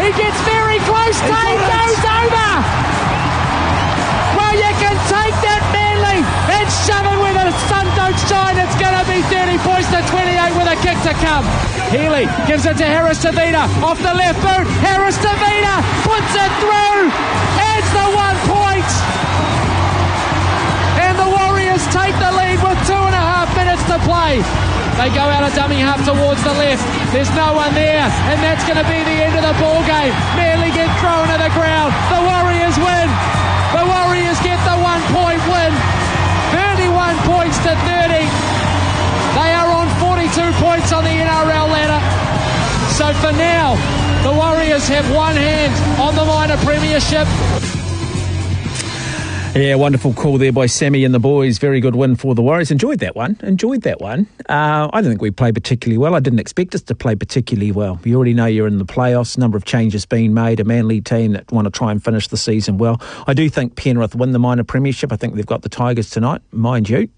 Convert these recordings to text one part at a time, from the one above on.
He gets very close. Tate goes over. Well, you can take that Manly and shove it where the sun don't shine. It's going to be 30 points to 28 with a kick to come. Healy gives it to Harris-Tavita off the left boot. Harris-Tavita puts it through. Adds the 1 point. And the Warriors take the lead with 2.5 minutes to play. They go out of dummy half towards the left. There's no one there, and that's going to be the end of the ball game. Manly get thrown to the ground. The Warriors win. The Warriors get the 1 point win. 31 points to 30. They are on 42 points on the NRL ladder. So for now, the Warriors have one hand on the minor premiership. Yeah, wonderful call there by Sammy and the boys. Very good win for the Warriors. Enjoyed that one. I don't think we played particularly well. I didn't expect us to play particularly well. You already know you're in the playoffs. Number of changes being made. A Manly team that want to try and finish the season well. I do think Penrith win the minor premiership. I think they've got the Tigers tonight, mind you.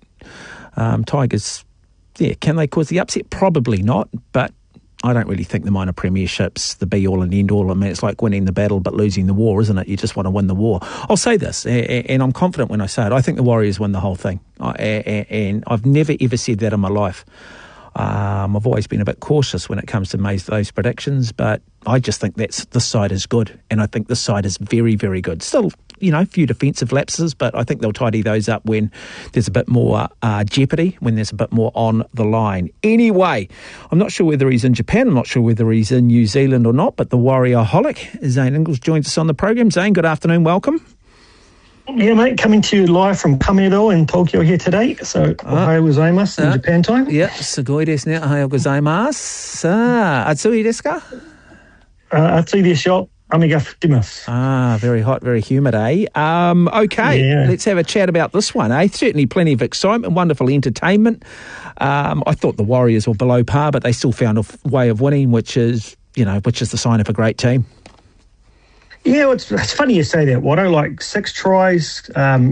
Tigers, yeah, can they cause the upset? Probably not, but I don't really think the minor premiership's the be-all and end-all. I mean, it's like winning the battle but losing the war, isn't it? You just want to win the war. I'll say this, and I'm confident when I say it. I think the Warriors win the whole thing. And I've never, ever said that in my life. I've always been a bit cautious when it comes to those predictions, but I just think this side is good, and I think this side is very, very good. Still, a few defensive lapses, but I think they'll tidy those up when there's a bit more jeopardy, when there's a bit more on the line. Anyway, I'm not sure whether he's in Japan, I'm not sure whether he's in New Zealand or not, but the Warrior-holic, Zane Ingles, joins us on the program. Zane, good afternoon, welcome. Yeah, mate, coming to you live from Kamedo in Tokyo here today. So, ohayou gozaimasu in Japan time. Yeah, sugoi desu ne, ohayou gozaimasu. Atsui desu ka? Atsui desu yo. Ame ga futtimasu. Very hot, very humid, eh? Okay, yeah. Let's have a chat about this one, eh? Certainly plenty of excitement, wonderful entertainment. I thought the Warriors were below par, but they still found a way of winning, which is the sign of a great team. Yeah, it's funny you say that, Watto. Like 6 tries,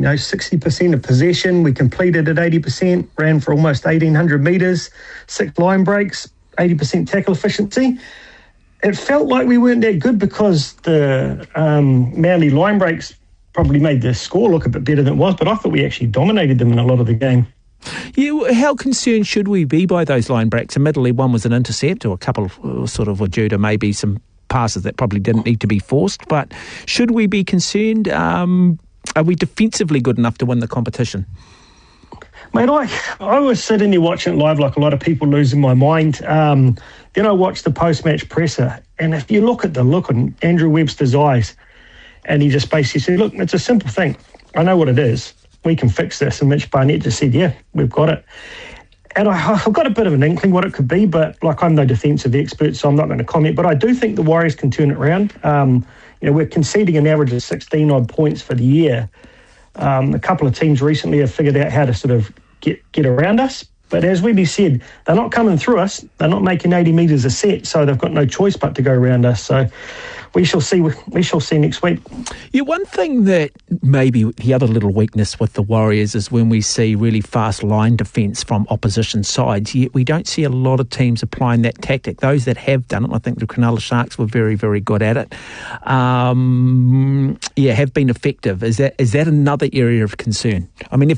60% of possession. We completed at 80%, ran for almost 1,800 metres, 6 line breaks, 80% tackle efficiency. It felt like we weren't that good because the Manly line breaks probably made the score look a bit better than it was, but I thought we actually dominated them in a lot of the game. Yeah, how concerned should we be by those line breaks? Admittedly, one was an intercept, or a couple sort of were due to maybe some passes that probably didn't need to be forced, but should we be concerned? Are we defensively good enough to win the competition? Mate, I was sitting there watching it live like a lot of people, losing my mind. Then I watched the post-match presser, and if you look at the look on Andrew Webster's eyes, and he just basically said, look, it's a simple thing. I know what it is. We can fix this. And Mitch Barnett just said, yeah, we've got it. And I've got a bit of an inkling what it could be, but I'm no defensive expert, so I'm not going to comment. But I do think the Warriors can turn it around. We're conceding an average of 16-odd points for the year. A couple of teams recently have figured out how to sort of get around us. But as Webby said, they're not coming through us. They're not making 80 metres a set, so they've got no choice but to go around us. So we shall see. We shall see next week. Yeah, one thing that maybe the other little weakness with the Warriors is when we see really fast line defence from opposition sides, yet we don't see a lot of teams applying that tactic. Those that have done it, I think the Cronulla Sharks were very, very good at it. Have been effective. Is that another area of concern? I mean,